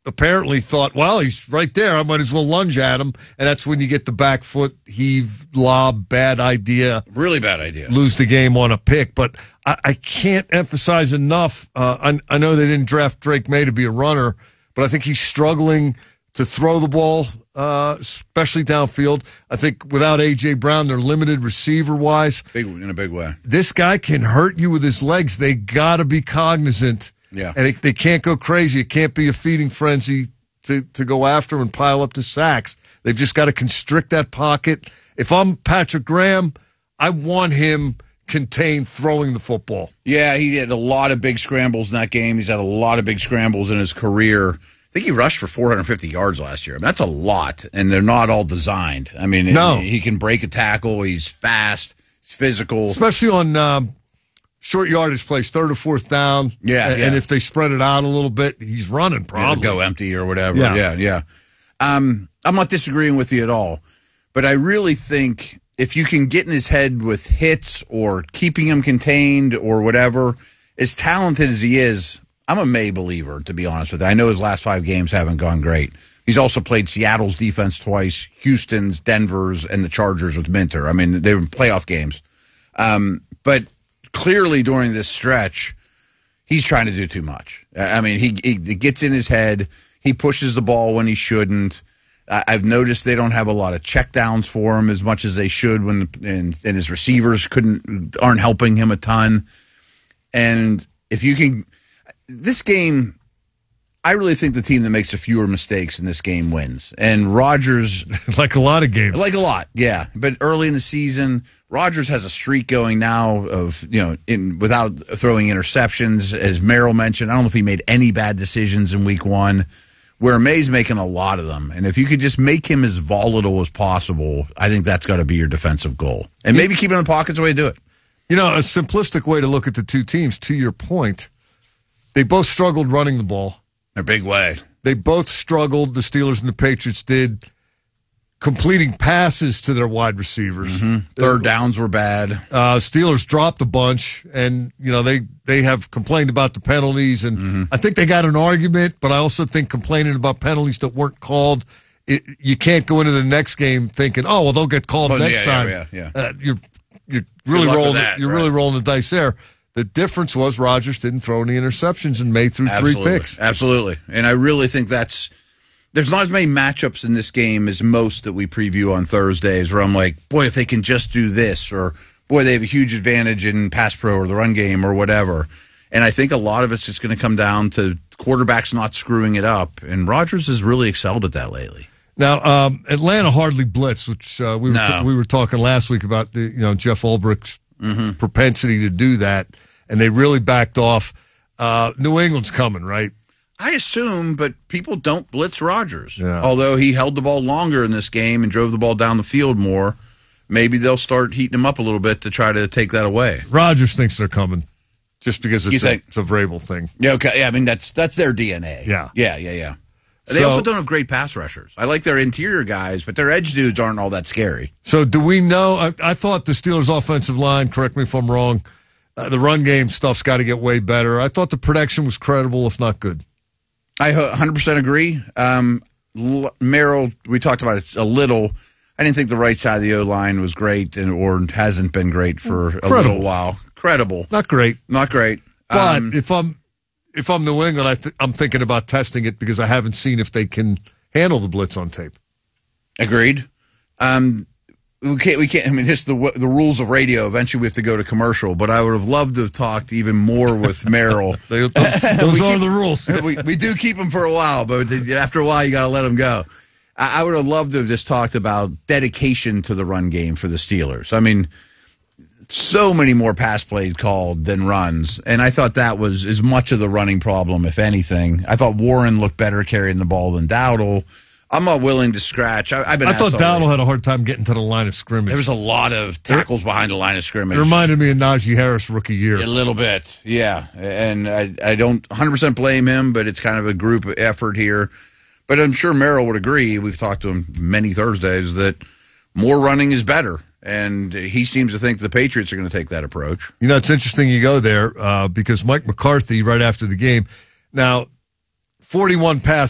apparently thought, well, he's right there. I might as well lunge at him. And that's when you get the back foot heave, lob, bad idea. Really bad idea. Lose the game on a pick. But I can't emphasize enough. I know they didn't draft Drake May to be a runner, but I think he's struggling to throw the ball, especially downfield. I think without A.J. Brown, they're limited receiver-wise. In a big way. This guy can hurt you with his legs. They got to be cognizant. Yeah. And they can't go crazy. It can't be a feeding frenzy to go after him and pile up the sacks. They've just got to constrict that pocket. If I'm Patrick Graham, I want him contained throwing the football. Yeah, he had a lot of big scrambles in that game. He's had a lot of big scrambles in his career. I think he rushed for 450 yards last year. I mean, that's a lot, and they're not all designed. I mean, no. He can break a tackle. He's fast. He's physical. Especially on short yardage plays, third or fourth down. Yeah, and if they spread it out a little bit, he's running probably. Go empty or whatever. Yeah. I'm not disagreeing with you at all, but I really think if you can get in his head with hits or keeping him contained or whatever, as talented as he is, I'm a May believer, to be honest with you. I know his last 5 games haven't gone great. He's also played Seattle's defense twice, Houston's, Denver's, and the Chargers with Minter. I mean, they were playoff games. But clearly during this stretch, he's trying to do too much. I mean, he gets in his head. He pushes the ball when he shouldn't. I've noticed they don't have a lot of checkdowns for him as much as they should, and his receivers aren't helping him a ton. And if you can, this game, I really think the team that makes the fewer mistakes in this game wins. And Rodgers, like a lot of games, yeah. But early in the season, Rodgers has a streak going now of without throwing interceptions. As Merrill mentioned, I don't know if he made any bad decisions in Week 1. Where May's making a lot of them. And if you could just make him as volatile as possible, I think that's got to be your defensive goal. And maybe keep him in the pocket's the way to do it. You know, a simplistic way to look at the two teams, to your point, they both struggled running the ball. In a big way. They both struggled, the Steelers and the Patriots did, completing passes to their wide receivers. Mm-hmm. Third downs were bad. Steelers dropped a bunch, and they have complained about the penalties, and I think they got an argument, but I also think complaining about penalties that weren't called, you can't go into the next game thinking, oh, well, they'll get called next time. Yeah. You're really rolling the dice there. The difference was Rodgers didn't throw any interceptions and made through 3 picks. Absolutely. And I really think there's not as many matchups in this game as most that we preview on Thursdays where I'm like, boy, if they can just do this, or boy, they have a huge advantage in pass pro or the run game or whatever. And I think a lot of it's just going to come down to quarterbacks not screwing it up. And Rodgers has really excelled at that lately. Now, Atlanta hardly blitzed, which we were talking last week about Jeff Ulbricht's propensity to do that, and they really backed off. New England's coming, right? I assume, but people don't blitz Rodgers. Yeah. Although he held the ball longer in this game and drove the ball down the field more, maybe they'll start heating him up a little bit to try to take that away. Rodgers thinks they're coming just because it's a Vrabel thing. Yeah, okay. Yeah, I mean, that's their DNA. Yeah. Yeah. They also don't have great pass rushers. I like their interior guys, but their edge dudes aren't all that scary. So do we know? I thought the Steelers' offensive line, correct me if I'm wrong, the run game stuff's got to get way better. I thought the protection was credible, if not good. I 100% agree. Merrill, we talked about it a little. I didn't think the right side of the O-line was great or hasn't been great for a little while. Credible. Not great. But if I'm New England, I'm thinking about testing it because I haven't seen if they can handle the blitz on tape. Agreed. We can't. I mean, just the rules of radio. Eventually, we have to go to commercial. But I would have loved to have talked even more with Merrill. Those are the rules. we do keep them for a while, but after a while, you got to let them go. I would have loved to have just talked about dedication to the run game for the Steelers. I mean, so many more pass plays called than runs, and I thought that was as much of the running problem, if anything. I thought Warren looked better carrying the ball than Dowdle. I'm not willing to scratch. I thought Dowdle had a hard time getting to the line of scrimmage. There was a lot of tackles behind the line of scrimmage. It reminded me of Najee Harris rookie year. A little bit, yeah. And I don't 100% blame him, but it's kind of a group effort here. But I'm sure Merrill would agree, we've talked to him many Thursdays, that more running is better. And he seems to think the Patriots are going to take that approach. You know, it's interesting you go there because Mike McCarthy, right after the game, now 41 passes.